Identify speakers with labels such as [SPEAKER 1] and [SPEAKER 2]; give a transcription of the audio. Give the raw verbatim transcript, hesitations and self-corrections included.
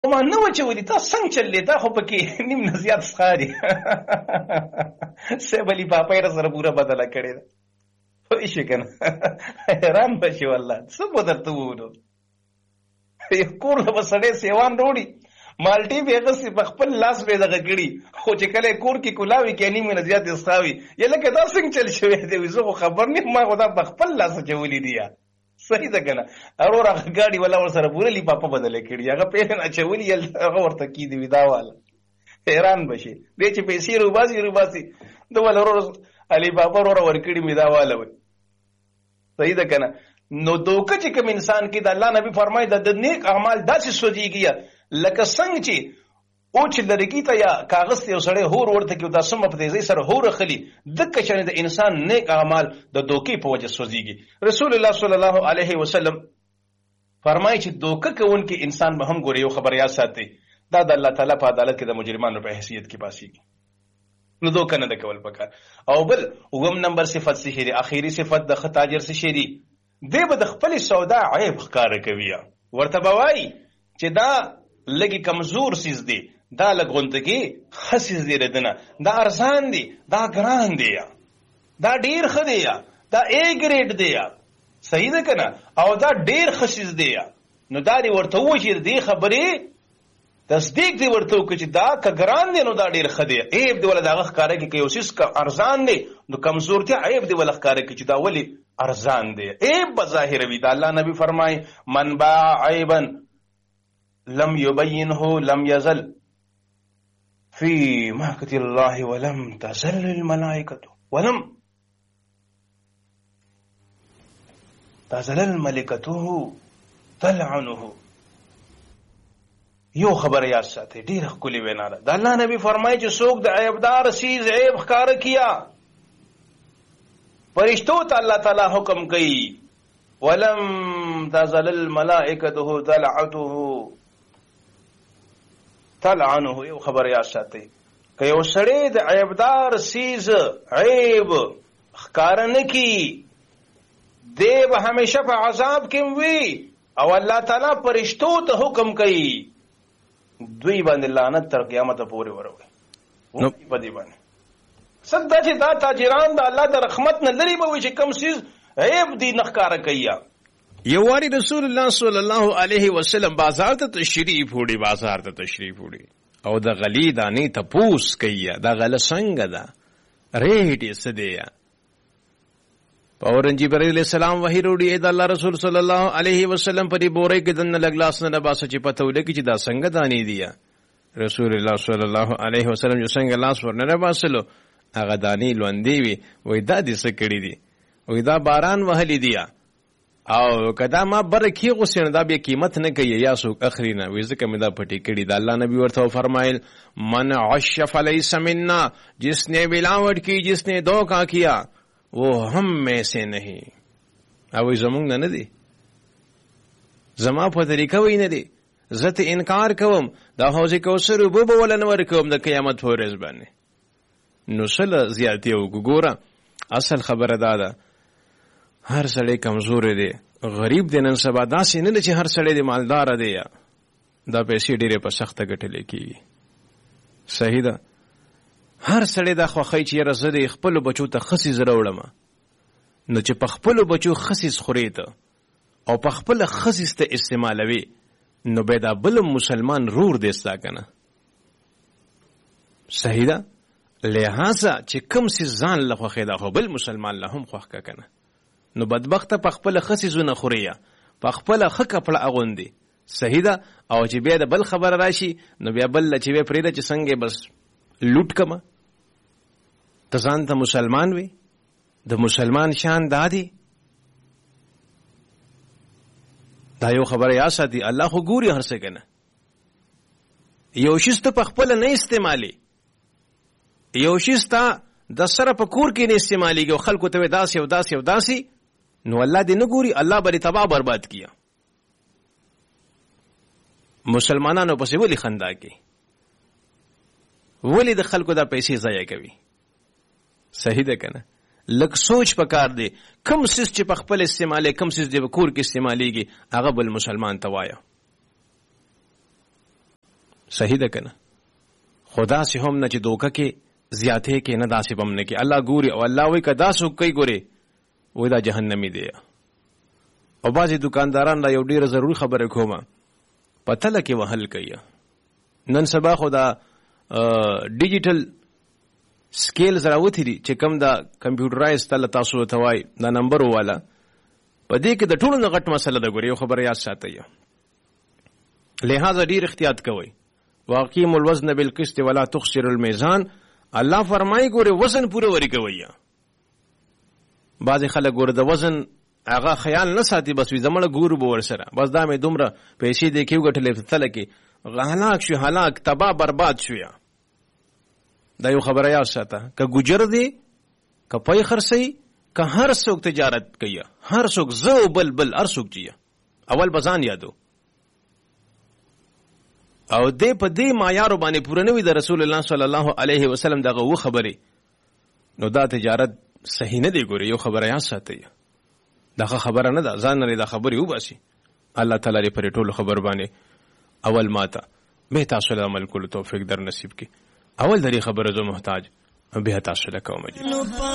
[SPEAKER 1] ما نه و چولې تا څنګه چلې دا خو پکې نیم نه زیات ښکاري صاحب علي پاپا یې سره پوره بدله کړې ده پوه شې که نه حیران به شي والله څه به درته ووایو کور له به سړی سیوان راوړي مالټې به یې اخېستې په خپل لاس به یې دغه کړي خو چې کله یې کور کې کولاوي کې نیم نه زیات یې څښاوي یا لکه دا څنګه چل شوی دی زه خو خبر نه یم ما خو دا په خپل لاس اچولي دي یا صحیح ده که نه ارور هغه ګاډي والا ورسره پوره لیفافه بدله کړي هغه پیلن اچولي هغه ورته کېدي وي دا واله حیران به شي دی چې پیسې روباسي روباسي د والا ورور لیفافه وروره ورکړي مې دا واله وي صحیح ده که نه نو دوکه چې کوم انسان کې د الله نبي فرمایي د نیک اعمال داسې سوځېږي لکه څنګه چې او چې لرګي ته یا کاغذ ته یو سړی هور ورته کړي دا څومره په تیزۍ سره هور اخلي دکه شانې د انسان نیک اعمال د دوکې په وجه سوځېږي رسول الله صلی الله علیه وسلم فرمایي چې دوکه کوونکي انسان به هم ګوري یو خبر یاد ساتئ دا د الله تعالی په عدالت کې د مجرمانو په حیثیت کې باسیږي نو دوکه نه د کول پکار او بل اووم نمبر صفت څه شي دی اخیری صفت د ښه تاجر څه شي دی دی به د خپلې سودا عیب ښکاره کوي ورته به وایي چې دا لږې کمزور سیز دی دا لږ غونډګي ښه سیز دی ردنه دا ارزان دی دا ګران دی دا ډیر ښه دی دا اے ګریډ دی صحیح ده که نه او دا ډیر ښه سیز دی نو دا دې ورته ووایي چې دې خبرې تصدیق دی ورته وکړي چې دا که ګران دی نو دا ډیر ښه دی عیب دی ولا د هغه ښکاره کړي که یو څیز که ارزان دی نو کمزورتیا عیب دی ولا ښکاره کړي چې دا ولې ارزان دی عیب به ظاهره وي دا الله نبي فرمایي من باع عیبا لم يبينه لم يزل في مهكة الله ولم تزل الملائكة ولم تزل الملائكته تلعنه یو خبر یاد ساتئ ډېره ښکلې وینا ده د الله نبي فرمایي چې څوک د عیبدار سیز عیب ښکاره کیا فرشتو ته الله تعالی حکم کوي ولم تزل الملائکته تلعنه تلعنه یو خبر یاد ساتئ که یو سړی د عیبدار سیز عیب ښکاره نه کي دی به همیشه په عذاب کې وي او الله تعالی فرشتو ته حکم کوي دوی باندې لعنت تر قیامت پورې وروي نو په دې باندې صدا چې دا تاجران د الله د رحمت نه لري به وي چې کم سیز عیب دی نه ښکاره کوي
[SPEAKER 2] یو واری رسول الله صلی الله علیه وسلم بازار ته تشریف وړي بازار ته تشریف وړي او د غلی دانی ته پوس کوي دا غله څنګه ده ریټ یې څه دی پاورن جبرائیل علیہ السلام وحی وروړي د الله رسول صلی الله علیه وسلم په دې بورې کې دنه لګلاس نه باسه چې پته ولګي چې دا څنګه دانی دی رسول الله صلی الله علیه وسلم جو څنګه لاس ورنه باسلو هغه دانی لوندې وي وای دا دې څه کړی دی وای دا باران وهلی دی او کدا ما برکی غوسین دا به قیمت نه کوي یا سو اخری نه وې ځکه مې دا پټی کړي دا الله نبی ورته فرمایل من عشف ليس منا جس نے ملاوٹ کی جس نے دھوکا کیا وہ ہم میں سے نہیں او زمونږ نه نه دي زما په طریقه وای نه دي زه ته انکار کوم دا حوض کوثر وبو به ول نه ورکوم د قیامت په ورځ باندې نو سله زیاتې وګوره اصل خبره دا ده هر سړی کمزور دی غریب دی نن سبا داسې نه ده چې هر سړی دی مالدار دی دا پیسې ډېرې په سخته ګټلې کېږي صحیح ده هر سړی دا خوښوي چې یاره زه د خپلو بچو ته خسیز راوړم نو چې په خپلو بچو خسیز خورې ته او په خپله خسیز ته استعمالوي نو بیا دا بل مسلمان رور دی ستا که نه صحیح ده لہذا چې کوم سیز ځان له خوښې دا خو بل مسلمان له هم خوښ که که نه نو بدبخته په خپله ښه څیزونه خوري په خپله ښه کپړه اغوندي صحیح ده او چې بیا د بل خبره راشي نو بیا بل چې بیا پرېږده چې څنګه بس لوټ کمه ته ځان ته مسلمان وي د مسلمان شان دا دی دا یو خبره یا ساتي الله خو ګوري هر څه کنه یو شیز ته په خپله نه استعمالي یو شیز ته د سره په کور کې نه استعمالېږي او خلکو ته داسې او داسې او داسې نو الله دې نه ګوري الله به تباہ برباد کیا مسلمانانو پسې ولې خندا کوي ولې د خلکو دا پیسې ضایع کوي صحیح ده که نه لږ سوچ پکار دی کم څیز چې په خپل استعمالې کم څیز دې په کور کې استعمالېږي هغه بل مسلمان ته وایه صحیح ده کنه. خدا سي هم نه چې دوکه کې زیاته کې نه داسې بم نه کې الله ګوري او الله وی کدا سو کوي ګوري وای دا جهنمی دی. او بعضی دکانداران دا یو ډیره ضروری خبره کومه پته لکه وهل کوي. نن سبا خدا ډیجیټل سکیل زراوتی دي چې کوم دا کمپیوټرایز تل تاسو ته وای دا نمبر والا په دې کې د ټولو نه غټ مسله ده ګوري. یو خبره یاد ساتئ لہذا ډیر احتیاط کوئ. واقیم الوزن بالقسط ولا تخسر المیزان. الله فرمایي ګوره وزن پوره وری کوي. بعضې خلک ګوره د وزن هغه خیال نه ساتي بس وي زمړه ګورو به ورسره بس دا مې دومره پیسې دی کې وګټلې په تله کې هلاک شو هلاک تباه برباد شو. یا دا یو خبره یاد ساته که ګجر دی که پی خرڅوي که هر څوک تجارت کوي هر څوک زه بل بل هر څوک چې اول به ځان یادو او دې په دې معیارو باندې پوره نه وي د رسول الله صلی الله علیه وسلم دغه و خبرې نو دا تجارت صحیح نه دی. ګوري یو خبره یاد ساتئ دغه خبره نه ده ځان لري دا خبرې وباسي. الله تعالی لري پر ټولو خبر باندې اول ماته به تاسو له عمل کولو توفیق در نصیب کی. اول دری خبره زو محتاج به تاسو له کوم